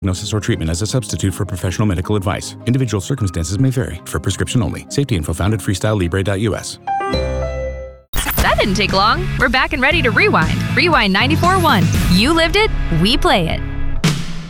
Diagnosis or treatment as a substitute for professional medical advice. Individual circumstances may vary. For prescription only. Safety info found at freestylelibre.us. That didn't take long. We're back and ready to rewind. Rewind 94.1. You lived it, we play it.